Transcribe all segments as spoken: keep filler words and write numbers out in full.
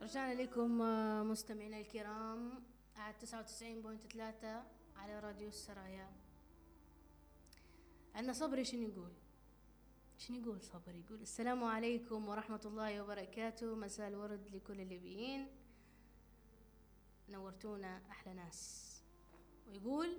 رجعنا لكم آه، مستمعينا الكرام على تسعة وتسعين فاصلة ثلاثة على راديو السرايا. عندنا صبري شنو يقول شنو يقول صبري يقول السلام عليكم ورحمة الله وبركاته، مساء الورد لكل الليبيين، نورتونا أحلى ناس. ويقول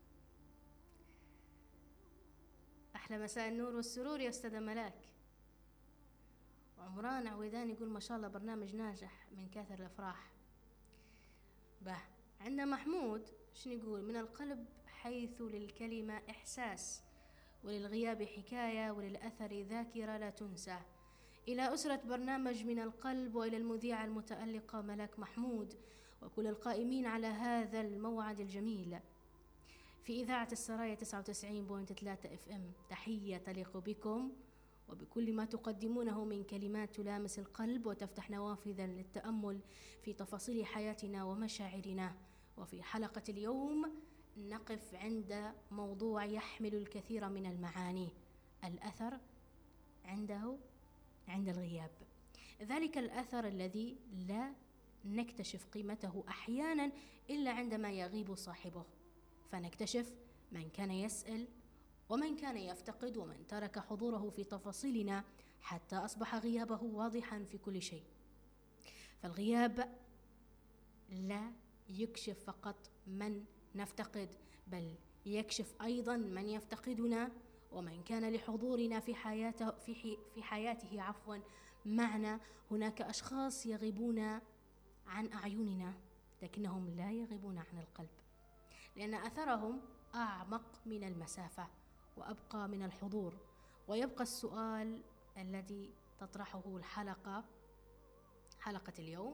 أحلى مساء النور والسرور يا أستاذة ملاك. وعمران عويدان يقول ما شاء الله برنامج ناجح من كاثر الأفراح. به عندنا محمود شنو يقول من القلب حيث للكلمة إحساس، وللغياب حكاية، وللأثر ذاكرة لا تنسى. إلى أسرة برنامج من القلب، وإلى المذيعة المتألقة ملاك محمود، وكل القائمين على هذا الموعد الجميل في إذاعة السرايا تسعة وتسعين فاصلة ثلاثة اف ام، تحية تليق بكم وبكل ما تقدمونه من كلمات تلامس القلب وتفتح نوافذا للتأمل في تفاصيل حياتنا ومشاعرنا. وفي حلقة اليوم نقف عند موضوع يحمل الكثير من المعاني، الأثر عنده عند الغياب، ذلك الأثر الذي لا نكتشف قيمته أحيانا إلا عندما يغيب صاحبه، فنكتشف من كان يسأل ومن كان يفتقد ومن ترك حضوره في تفاصيلنا حتى أصبح غيابه واضحا في كل شيء. فالغياب لا يكشف فقط من نفتقد، بل يكشف أيضا من يفتقدنا ومن كان لحضورنا في حياته في, حي في حياته عفوا معنا. هناك أشخاص يغيبون عن أعيننا لكنهم لا يغيبون عن القلب، لأن أثرهم أعمق من المسافة وأبقى من الحضور. ويبقى السؤال الذي تطرحه الحلقة حلقة اليوم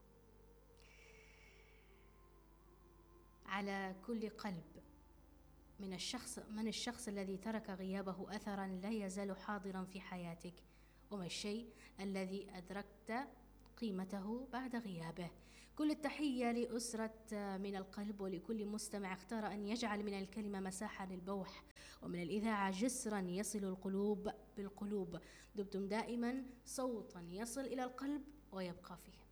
على كل قلب من الشخص من الشخص الذي ترك غيابه أثرا لا يزال حاضرا في حياتك، وما الشيء الذي أدركت قيمته بعد غيابه. كل التحية لأسرة من القلب ولكل مستمع اختار أن يجعل من الكلمة مساحة للبوح ومن الإذاعة جسرا يصل القلوب بالقلوب. دمتم دائما صوتا يصل إلى القلب ويبقى فيه.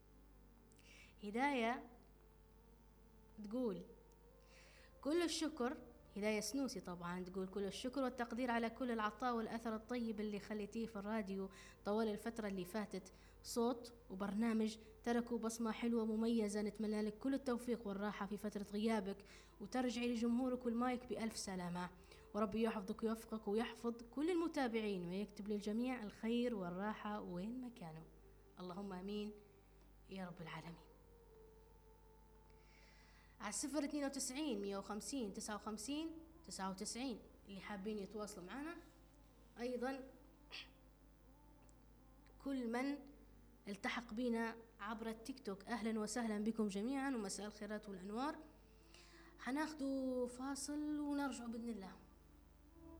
هداية تقول كل الشكر، هداية سنوسي طبعا، تقول كل الشكر والتقدير على كل العطاء والأثر الطيب اللي خليتيه في الراديو طوال الفترة اللي فاتت. صوت وبرنامج تركوا بصمة حلوة مميزة، نتمنى لك كل التوفيق والراحة في فترة غيابك، وترجعي لجمهورك والمايك بألف سلامة، وربي يحفظك ويوفقك ويحفظ كل المتابعين ويكتب للجميع الخير والراحة وين ما كانوا، اللهم آمين يا رب العالمين. على صفر اثنين وتسعين مية وخمسين تسعة وخمسين تسعة وتسعين اللي حابين يتواصلوا معنا. أيضا كل من التحق بنا عبر التيك توك أهلا وسهلا بكم جميعا ومساء الخيرات والأنوار. حناخدوا فاصل ونرجع بإذن الله.